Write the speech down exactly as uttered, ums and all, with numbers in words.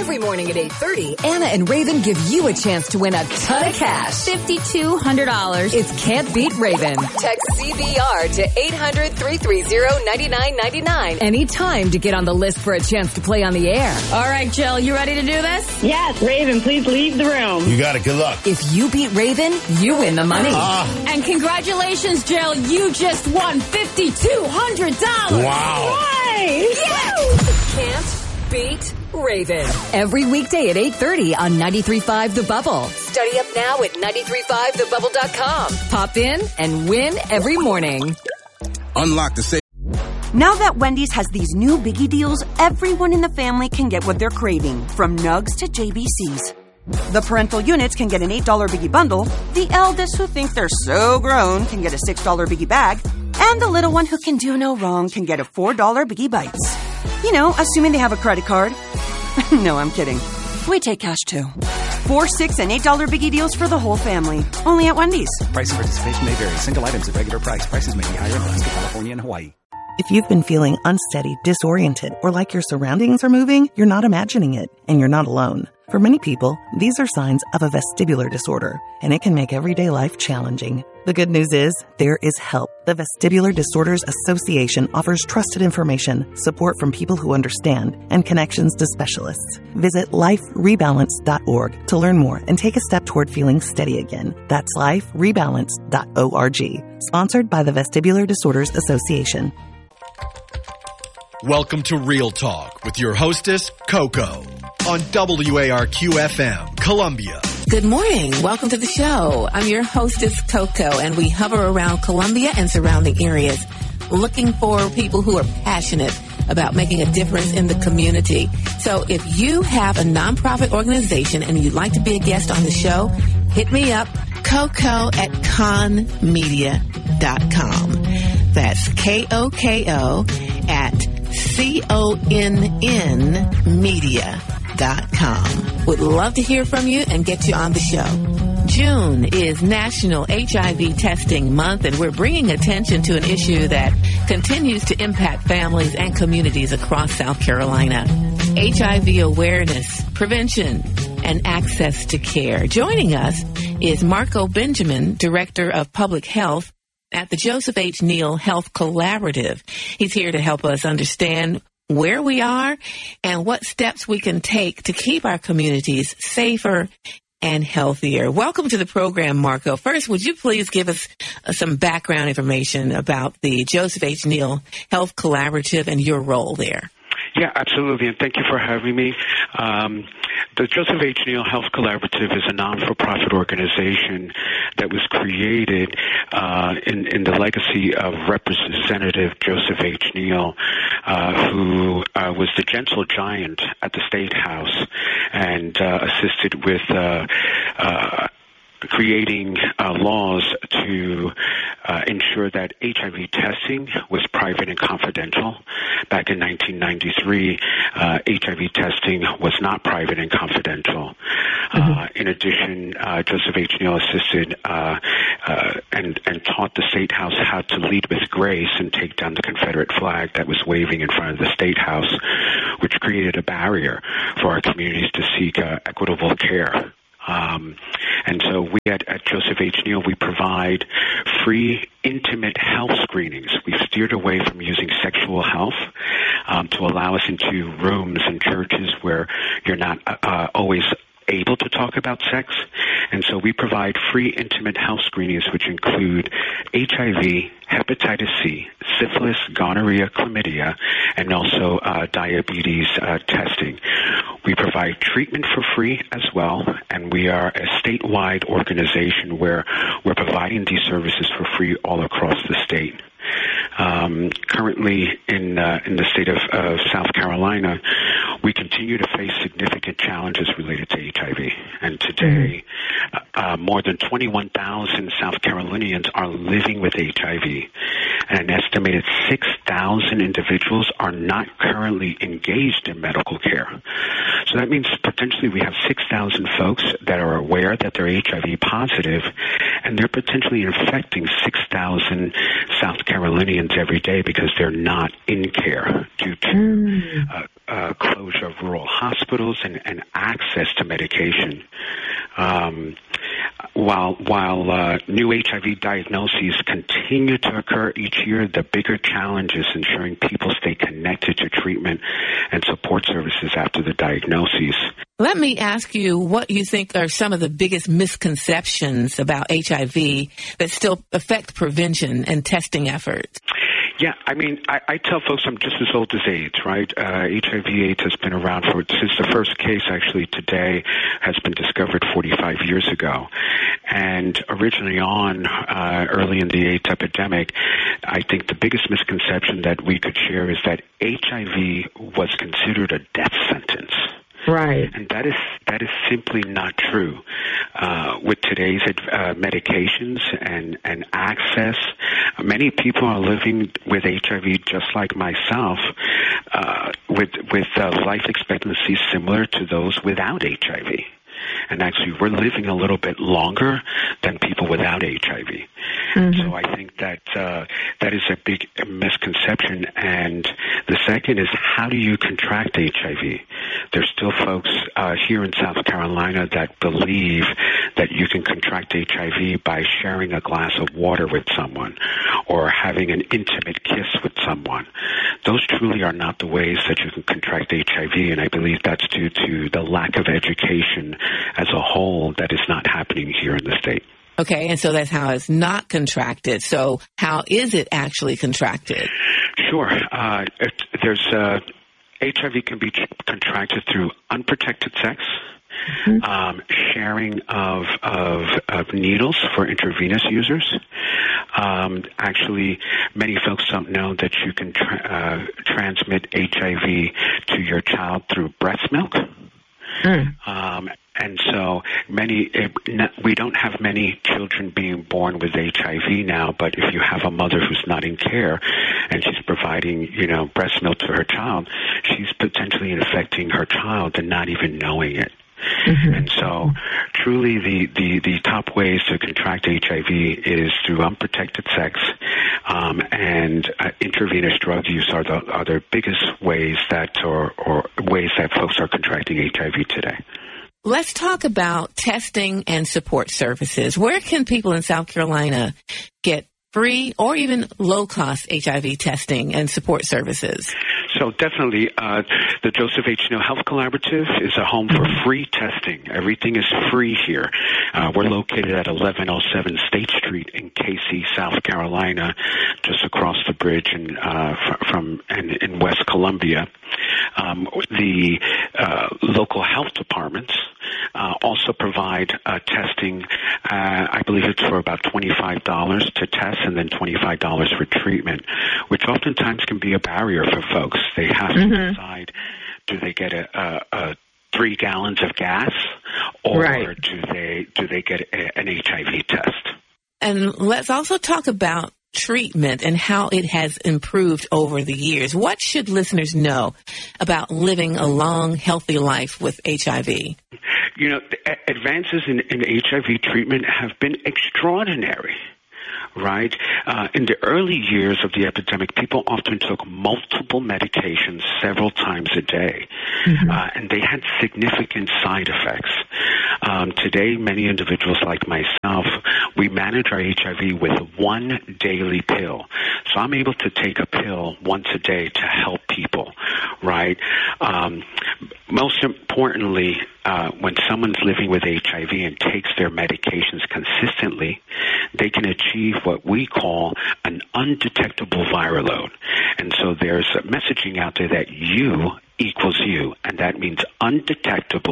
Every morning at eight thirty, Anna and Raven give you a chance to win a ton of cash. five thousand two hundred dollars. It's Can't Beat Raven. Text C B R to eight hundred, three three zero, nine nine nine nine anytime to get on the list for a chance to play on the air. All right, Jill, you ready to do this? Yes, Raven, please leave the room. You got it. Good luck. If you beat Raven, you win the money. Ah. And congratulations, Jill. You just won five thousand two hundred dollars. Wow. Yay! Yes! Can't beat Raven. Every weekday at eight thirty on ninety-three point five The Bubble. Study up now at nine three five the bubble dot com. Pop in and win every morning. Unlock the safe. Now that Wendy's has these new biggie deals, everyone in the family can get what they're craving, from nugs to J B Cs. The parental units can get an eight dollar biggie bundle, the eldest who think they're so grown can get a six dollar biggie bag, and the little one who can do no wrong can get a four dollar biggie bites. You know, assuming they have a credit card. No, I'm kidding. We take cash too. Four, six, and eight dollar biggie deals for the whole family. Only at Wendy's. Price and participation may vary. Single items at regular price. Prices may be higher in Alaska, California, and Hawaii. If you've been feeling unsteady, disoriented, or like your surroundings are moving, you're not imagining it, and you're not alone. For many people, these are signs of a vestibular disorder, and it can make everyday life challenging. The good news is, there is help. The Vestibular Disorders Association offers trusted information, support from people who understand, and connections to specialists. Visit life rebalance dot org to learn more and take a step toward feeling steady again. That's life rebalance dot org. Sponsored by the Vestibular Disorders Association. Welcome to Real Talk with your hostess, Coco, on W A R Q F M, Columbia. Good morning. Welcome to the show. I'm your hostess, Coco, and we hover around Columbia and surrounding areas looking for people who are passionate about making a difference in the community. So if you have a nonprofit organization and you'd like to be a guest on the show, hit me up, Coco at con media dot com. That's K O K O at C O N N media dot com. Would love to hear from you and get you on the show. June is National H I V Testing Month, and we're bringing attention to an issue that continues to impact families and communities across South Carolina. H I V awareness, prevention, and access to care. Joining us is Marco Benjamin, Director of Public Health at the Joseph H. Neal Health Collaborative. He's here to help us understand where we are and what steps we can take to keep our communities safer and healthier. Welcome to the program, Marco. First, would you please give us uh, some background information about the Joseph H. Neal Health Collaborative and your role there? Yeah, absolutely, and thank you for having me. Um, the Joseph H. Neal Health Collaborative is a non-for-profit organization that was created uh, in, in the legacy of Representative Joseph H. Neal, uh, who uh, was the gentle giant at the State House and uh, assisted with uh, uh, creating uh, laws to uh, ensure that H I V testing was private and confidential. Back in nineteen ninety-three, uh, H I V testing was not private and confidential. Mm-hmm. Uh, in addition, uh, Joseph H. Neal assisted uh, uh, and, and taught the State House how to lead with grace and take down the Confederate flag that was waving in front of the State House, which created a barrier for our communities to seek uh, equitable care. Um, and so we at, at Joseph H. Neal, we provide free, intimate health screenings. We've steered away from using sexual health um, to allow us into rooms and churches where you're not uh, always able to talk about sex. And so we provide free, intimate health screenings, which include H I V, hepatitis C, syphilis, gonorrhea, chlamydia, and also uh, diabetes uh, testing. We provide treatment for free as well, and we are a statewide organization where we're providing these services for free all across the state. Um, currently in uh, in the state of uh, South Carolina, we continue to face significant challenges related to H I V. And today, uh, uh, more than twenty-one thousand South Carolinians are living with H I V, and an estimated six thousand individuals are not currently engaged in medical care. So that means potentially we have six thousand folks that are aware that they're H I V positive, and they're potentially infecting six thousand South Carolinians every day because they're not in care due to uh, uh, closure of rural hospitals and, and access to medication. Um, while while uh, new H I V diagnoses continue to occur each year, the bigger challenge is ensuring people stay connected to treatment and support services after the diagnoses. Let me ask you what you think are some of the biggest misconceptions about H I V that still affect prevention and testing efforts. Yeah, I mean, I, I tell folks I'm just as old as AIDS, right? Uh, H I V AIDS has been around for, since the first case actually today has been discovered forty-five years ago. And originally on, uh, early in the AIDS epidemic, I think the biggest misconception that we could share is that H I V was considered a death sentence. Right. And that is that is simply not true. Uh, with today's uh, medications and, and access, many people are living with H I V just like myself, uh, with with uh, life expectancies similar to those without H I V. And actually, we're living a little bit longer than people without H I V. Mm-hmm. So I think that uh, that is a big misconception. And the second is, how do you contract H I V? There's still folks uh, here in South Carolina that believe that you can contract H I V by sharing a glass of water with someone or having an intimate kiss with someone. Those truly are not the ways that you can contract H I V, and I believe that's due to the lack of education as a whole that is not happening here in the state. Okay, and so that's how it's not contracted. So how is it actually contracted? Sure. Uh, it, there's uh, H I V can be contracted through unprotected sex, mm-hmm. um, sharing of, of of needles for intravenous users. Um, actually, many folks don't know that you can tra- uh, transmit H I V to your child through breast milk. Mm. Um, and so many, we don't have many children being born with H I V now, but if you have a mother who's not in care and she's providing, you know, breast milk to her child, she's potentially infecting her child and not even knowing it. Mm-hmm. And so truly the, the, the top ways to contract H I V is through unprotected sex, um, and uh, intravenous drug use are the, are the biggest ways that, or, or ways that folks are contracting H I V today. Let's talk about testing and support services. Where can people in South Carolina get free or even low-cost H I V testing and support services? So definitely, uh, the Joseph H. Neal Health Collaborative is a home for free testing. Everything is free here. Uh, we're located at eleven oh seven State Street in Casey, South Carolina, just across the bridge in, uh, from in, in West Columbia. Um, the uh, local health departments uh, also provide uh, testing. Uh, I believe it's for about twenty-five dollars to test and then twenty-five dollars for treatment, which oftentimes can be a barrier for folks. They have mm-hmm. to decide, do they get a, a, a three gallons of gas or right. do they do they get a, an H I V test? And let's also talk about treatment and how it has improved over the years. What should listeners know about living a long, healthy life with H I V? You know, the advances in, in H I V treatment have been extraordinary. Right? Uh, in the early years of the epidemic, people often took multiple medications several times a day, mm-hmm. uh, and they had significant side effects. Um, today, many individuals like myself, we manage our H I V with one daily pill. So I'm able to take a pill once a day to help people, right? Um, most importantly, uh, when someone's living with H I V and takes their medications consistently, they can achieve what we call an undetectable viral load. And so there's a messaging out there that you equals you, and that means undetectable